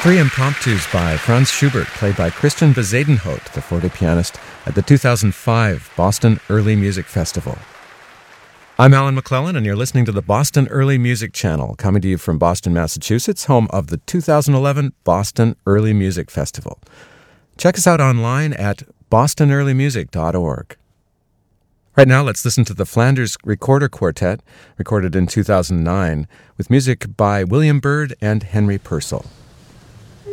Three Impromptus by Franz Schubert, played by Christian Bezuidenhout, the forte pianist, at the 2005 Boston Early Music Festival. I'm Alan McClellan, and you're listening to the Boston Early Music Channel, coming to you from Boston, Massachusetts, home of the 2011 Boston Early Music Festival. Check us out online at bostonearlymusic.org. Right now, let's listen to the Flanders Recorder Quartet, recorded in 2009, with music by William Byrd and Henry Purcell.